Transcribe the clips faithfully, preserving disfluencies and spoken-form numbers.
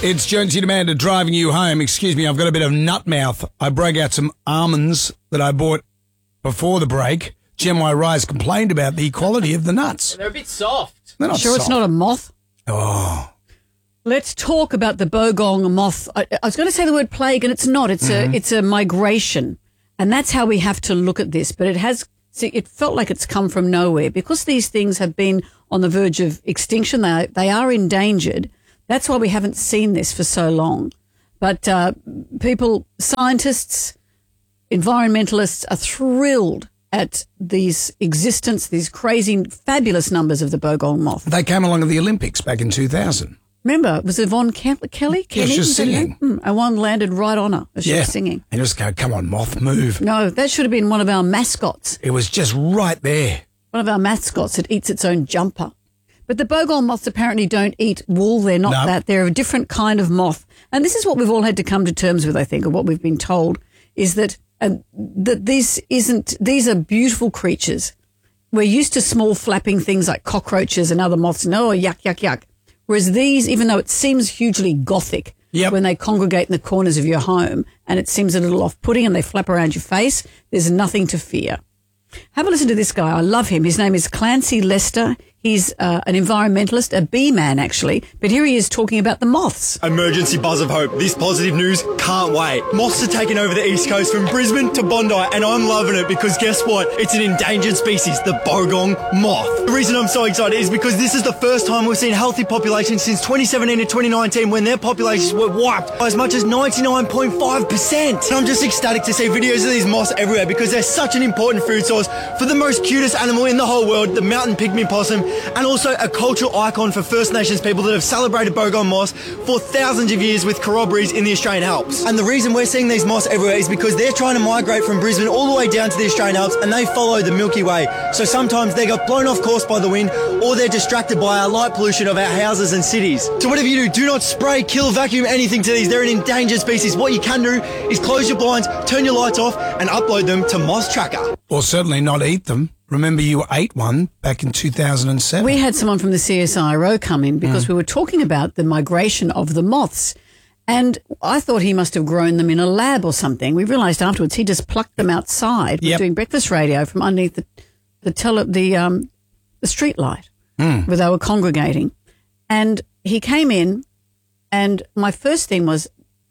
It's Jonesy Demander driving you home. Excuse me, I've got a bit of nut mouth. I broke out some almonds that I bought before the break. Gem Y Rise complained about the quality of the nuts. They're a bit soft. They're not Sure, soft. it's not a moth. Oh, Let's talk about the bogong moth. I, I was going to say the word plague, and it's not. It's Mm-hmm. a it's a migration, and that's how we have to look at this. But it has. See, it felt like it's come from nowhere because these things have been on the verge of extinction. They are, they are endangered. That's why we haven't seen this for so long. But uh, people, scientists, environmentalists are thrilled at these existence, these crazy, fabulous numbers of the bogong moth. they came along at the Olympics back in two thousand. Remember, was it Yvonne Ke- Kelly? Yeah, she was Was that her singing. name? Mm, and one landed right on her as she Yeah. was singing. And just go, come on, moth, move. No, that should have been one of our mascots. It was just right there. One of our mascots that eats its own jumper. But the bogong moths apparently don't eat wool. They're not No. that. They're a different kind of moth. And this is what we've all had to come to terms with, I think, or what we've been told, is that uh, that this isn't, these are beautiful creatures. We're used to small flapping things like cockroaches and other moths. No, yuck, yuck, yuck. Whereas these, even though it seems hugely gothic Yep. when they congregate in the corners of your home and it seems a little off-putting and they flap around your face, there's nothing to fear. Have a listen to this guy. I love him. His name is Clancy Lester. He's uh, an environmentalist, a bee man actually, but here he is talking about the moths. Emergency buzz of hope. This positive news can't wait. Moths are taking over the east coast from Brisbane to Bondi, and I'm loving it because guess what? It's an endangered species, the bogong moth. The reason I'm so excited is because this is the first time we've seen healthy populations since twenty seventeen to twenty nineteen when their populations were wiped by as much as ninety-nine point five percent. And I'm just ecstatic to see videos of these moths everywhere because they're such an important food source for the most cutest animal in the whole world, the mountain pygmy possum, and also a cultural icon for First Nations people that have celebrated bogong moths for thousands of years with corroborees in the Australian Alps. And the reason we're seeing these moths everywhere is because they're trying to migrate from Brisbane all the way down to the Australian Alps, and they follow the Milky Way. So sometimes they get blown off course by the wind, or they're distracted by our light pollution of our houses and cities. So whatever you do, do not spray, kill, vacuum anything to these. They're an endangered species. What you can do is close your blinds, turn your lights off, and upload them to Moth Tracker. Or certainly not eat them. Remember you ate one back in two thousand seven. We had someone from the C S I R O come in because we were talking about the migration of the moths. And I thought he must have grown them in a lab or something. We realised afterwards he just plucked them outside. We were Yep. doing breakfast radio from underneath the the tele, the um the street light where they were congregating. And he came in and my first thing was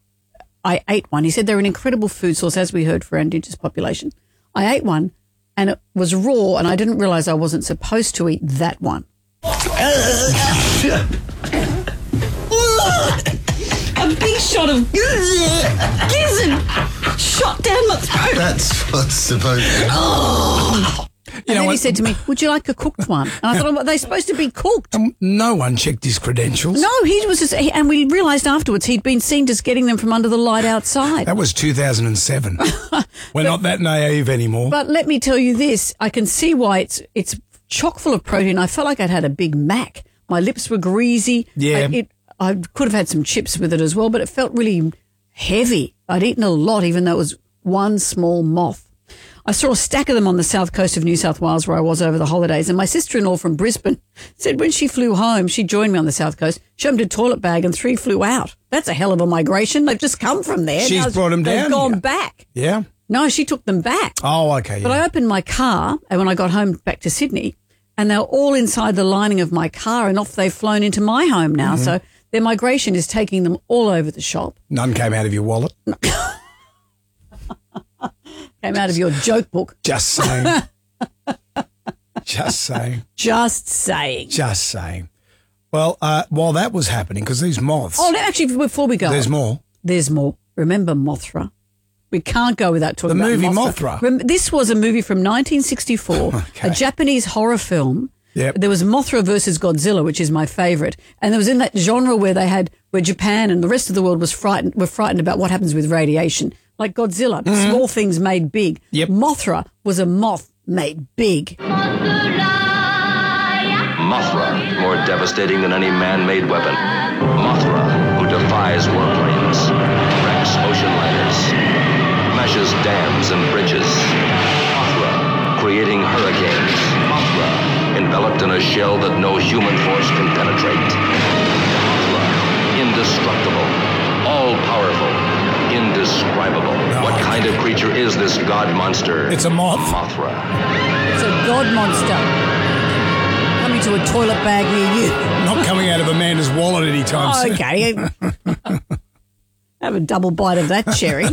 I ate one. He said they're an incredible food source, as we heard, for our Indigenous population. I ate one and it was raw and I didn't realise I wasn't supposed to eat that one. A big shot of gizzard shot down my throat. That's what's supposed to Oh. You And know then he what? said to me, would you like a cooked one? And I thought, oh, are they supposed to be cooked? Um, no one checked his credentials. No, he was just, he, and we realised afterwards he'd been seen just getting them from under the light outside. That was two thousand seven. We're not that naive anymore. But let me tell you this, I can see why it's it's chock full of protein. I felt like I'd had a Big Mac. My lips were greasy. Yeah. I, it, I could have had some chips with it as well, but it felt really heavy. I'd eaten a lot, even though it was one small moth. I saw a stack of them on the south coast of New South Wales where I was over the holidays, and my sister-in-law from Brisbane said when she flew home, she joined me on the south coast, she opened a toilet bag and three flew out. That's a hell of a migration. They've just come from there. She's Now brought them they've down gone here. back. Yeah. No, she took them back. Oh, okay. But yeah. I opened my car, and when I got home back to Sydney, and they're all inside the lining of my car, and off they've flown into my home now. Mm-hmm. So their migration is taking them all over the shop. None came out of your wallet. Came out of your joke book. Just saying. Just saying. Just saying. Just saying. Well, uh, while that was happening, because these moths, Oh, no, actually, before we go, there's more. There's more. Remember Mothra? We can't go without talking The about movie Mothra. Mothra. Rem- this was a movie from nineteen sixty-four, Okay. a Japanese horror film. Yep. There was Mothra versus Godzilla, which is my favourite, and there was in that genre where they had where Japan and the rest of the world was frightened were frightened about what happens with radiation, like Godzilla, small things made big. Yep. Mothra was a moth made big. Mothra, more devastating than any man-made weapon. Mothra, who defies warplanes, wrecks ocean liners, smashes dams and bridges. Mothra, creating hurricanes. Mothra, enveloped in a shell that no human force can penetrate. Mothra, indestructible. kind of creature is this god monster? It's a moth. Mothra. It's a god monster coming to a toilet bag near you. Not coming out of Amanda's wallet anytime Oh, soon. okay. Have a double bite of that cherry.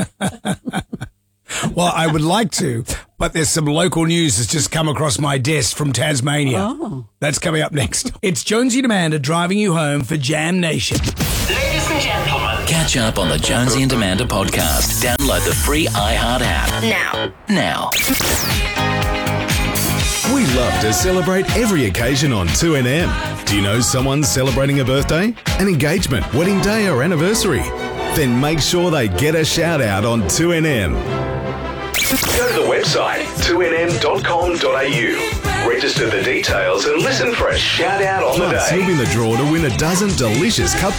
Well, I would like to, but there's some local news that's just come across my desk from Tasmania. Oh. That's coming up next. It's Jonesy and Amanda driving you home for Jam Nation. Ladies and gentlemen. Catch up on the Jonesy and Amanda podcast. Download the free iHeart app. Now. Now. We love to celebrate every occasion on two N M. Do you know someone celebrating a birthday, an engagement, wedding day or anniversary? Then make sure they get a shout out on two N M. Go to the website two N M dot com dot A U. Register the details and listen for a shout out on the day. You'll be in the draw to win a dozen delicious cup